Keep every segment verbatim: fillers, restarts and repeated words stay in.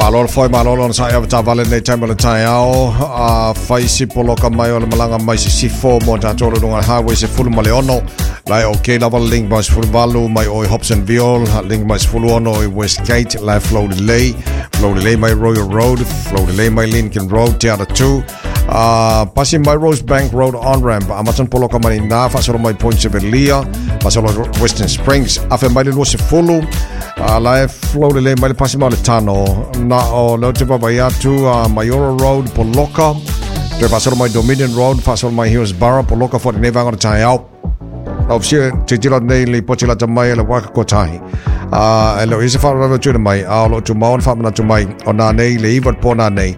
Malol foi malol sa ya ta vale nei time le tai ao a fai si poloka mai o le malanga mai si sifo mo ta tolo dunga highway se full male ono lai okay la val link mas full valu mai o Hobson Viol link mas full ono i Westgate lai flow delay flow delay mai Royal Road flow delay mai Lincoln Road Tiara two uh passing my Rosebank Road on ramp amatan poloka mai na fa solo mai Point Sevelia fa solo Western Springs afa mai lo se full Uh, lai flow le mai pasi mai le tano na o lo te baba ya tu uh, Mayora Road Poloka te pasoro mai Dominion Road pasoro mai Hillsborough Poloka for ne vanga tai au au si te tira nei le potila te mai le waka ko tai uh elo is fa ra tu mai au lo tu mau fa na tu mai ona nei le ivat pona nei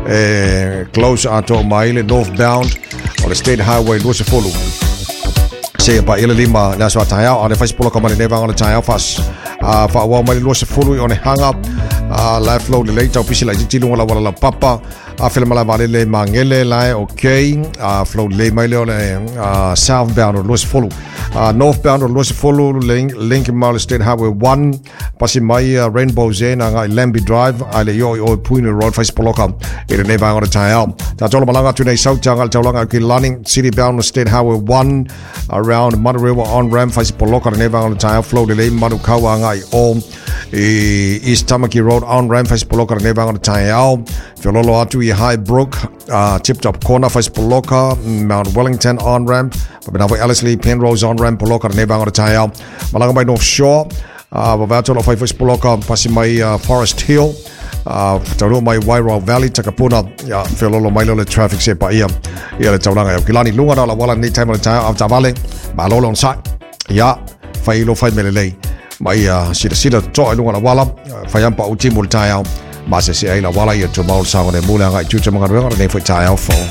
eh close ato mai le northbound on the state highway lo se follow se pa ile lima na so tai au on face Poloka mai ne vanga tai au fas a fa wa mai lo se fulu on hang up a live flow le later official ai ti lunga la wala la papa a film la vale le mangele la okay a flow le mai le a southbound lo se fulu a northbound lo se fulu link Lincoln Mall State Highway one pasi mai uh, Rainbow Zen nga Lamby Drive ale yo o Puino Road face Poloka ile ne va ngora tai ta tolo malanga tu nei south jangal taulanga ki Lanning City bound State Highway one around Muddy River on ramp face Poloka ne va ngora tai flow le Manukawa nga o East Tamaki Road on ramp face Poloka ne va ngora tai au Filolo atu i High Brook uh, Tip Top Corner face Poloka Mount Wellington on ramp Babinawa Ellerslie Penrose on ramp Poloka ne va ngora tai au malanga mai North Shore uh, Babato lo fai face Poloka pasi mai uh, Forest Hill uh, tau mai Wairau Valley Takapuna ya Filolo mai lo le traffic se pa ia ia le taulanga ya kilani lunga na la wala ni time le tai au tavale malolo on sa ya fai lo fai melelei mai uh, sida sida to ai lunga la wala fai ampa uti multai au ma se se ai la wala ia to maul sa ngone mula ngai chu cha manga renga nei foi tai au fo